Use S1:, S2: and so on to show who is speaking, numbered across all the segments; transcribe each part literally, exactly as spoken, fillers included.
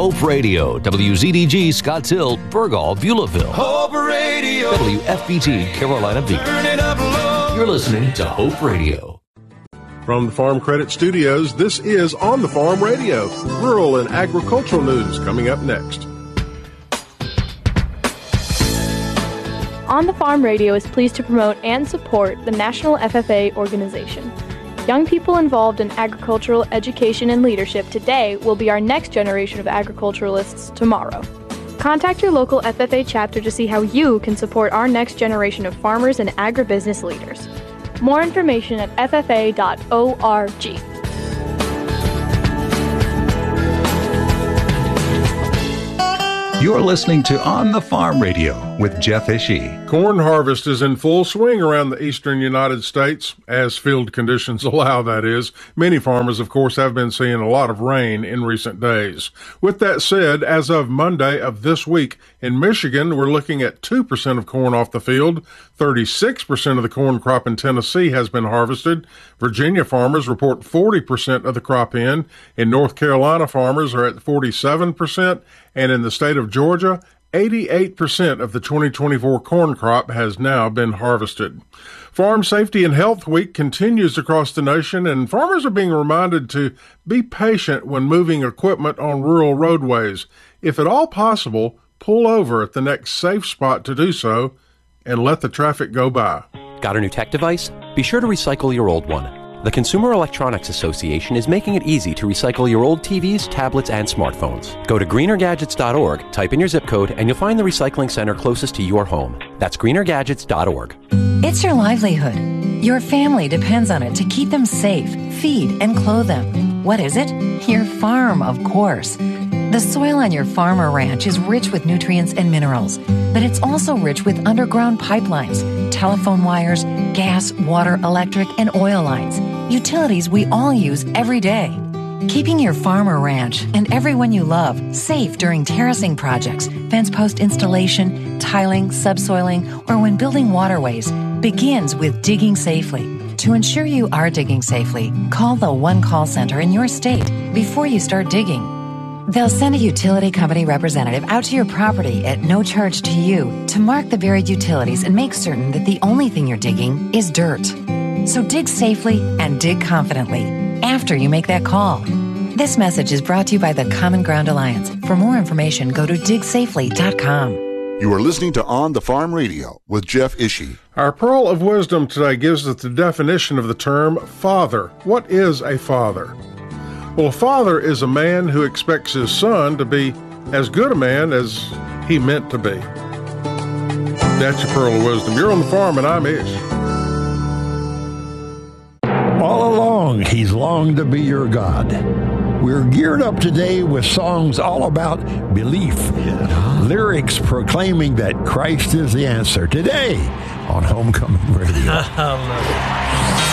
S1: Hope Radio, W Z D G, Scotts Hill, Burgal, Beulahville.
S2: Hope Radio.
S1: W F B T, Carolina Beach.
S2: Turn it up low.
S1: You're listening to Hope Radio.
S3: From the Farm Credit Studios, this is On the Farm Radio. Rural and agricultural news coming up next.
S4: On the Farm Radio is pleased to promote and support the National F F A organization. Young people involved in agricultural education and leadership today will be our next generation of agriculturalists tomorrow. Contact your local F F A chapter to see how you can support our next generation of farmers and agribusiness leaders. More information at f f a dot org.
S5: You're listening to On the Farm Radio with Jeff Ishii.
S3: Corn harvest is in full swing around the eastern United States, as field conditions allow, that is. Many farmers, of course, have been seeing a lot of rain in recent days. With that said, as of Monday of this week, in Michigan, we're looking at two percent of corn off the field. thirty-six percent of the corn crop in Tennessee has been harvested. Virginia farmers report forty percent of the crop in. In North Carolina, farmers are at forty-seven percent. And in the state of Georgia, eighty-eight percent of the twenty twenty-four corn crop has now been harvested. Farm Safety and Health Week continues across the nation, and farmers are being reminded to be patient when moving equipment on rural roadways. If at all possible, pull over at the next safe spot to do so and let the traffic go by.
S6: Got a new tech device? Be sure to recycle your old one. The Consumer Electronics Association is making it easy to recycle your old T Vs, tablets, and smartphones. Go to greener gadgets dot org, type in your zip code, and you'll find the recycling center closest to your home. That's greener gadgets dot org.
S7: It's your livelihood. Your family depends on it to keep them safe, feed, and clothe them. What is it? Your farm, of course. The soil on your farm or ranch is rich with nutrients and minerals, but it's also rich with underground pipelines, telephone wires, gas, water, electric, and oil lines, utilities we all use every day. Keeping your farm or ranch and everyone you love safe during terracing projects, fence post installation, tiling, subsoiling, or when building waterways begins with digging safely. To ensure you are digging safely, call the One Call Center in your state before you start digging. They'll send a utility company representative out to your property at no charge to you to mark the buried utilities and make certain that the only thing you're digging is dirt. So dig safely and dig confidently after you make that call. This message is brought to you by the Common Ground Alliance. For more information, go to dig safely dot com.
S8: You are listening to On the Farm Radio with Jeff Ishii.
S3: Our pearl of wisdom today gives us the definition of the term father. What is a father? Well, a father is a man who expects his son to be as good a man as he meant to be. That's your pearl of wisdom. You're on the farm, and I'm Ish.
S9: All along, he's longed to be your God. We're geared up today with songs all about belief. Yeah. Lyrics proclaiming that Christ is the answer. Today on Homecoming Radio.
S10: I love it.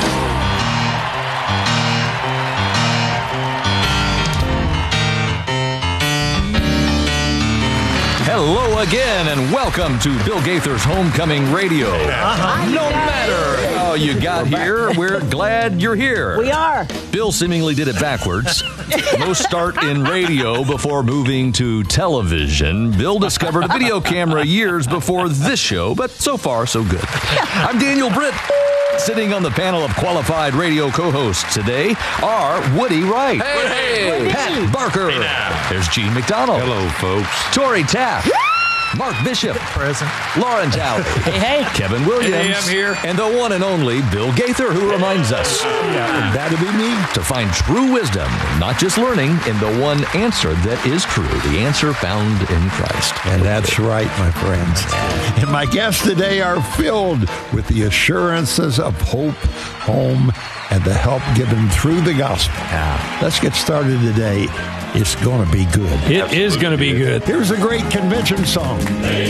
S1: Hello again, and welcome to Bill Gaither's Homecoming Radio.
S10: Uh-huh.
S1: No matter how you got here, we're glad you're here.
S10: We are.
S1: Bill seemingly did it backwards. No start in radio before moving to television. Bill discovered a video camera years before this show, but so far, so good. I'm Daniel Britt. Sitting on the panel of qualified radio co-hosts today are Woody Wright.
S2: Hey, hey.
S1: Pat Barker.
S2: Hey,
S1: there's Gene McDonald.
S11: Hello, folks.
S1: Tori Taft. Mark Bishop.
S10: Present.
S1: Lauren Talley.
S10: Hey, hey.
S1: Kevin Williams.
S11: Hey, I'm here.
S1: And the one and only Bill Gaither, who reminds us
S9: Yeah, that'd be me.
S1: to find true wisdom, not just learning, in the one answer that is true, the answer found in Christ.
S9: And that's right, my friends. And my guests today are filled with the assurances of hope, home, and the help given through the gospel. Now, let's get started today. It's going to be good.
S11: It is going to be good.
S9: Here's a great convention song.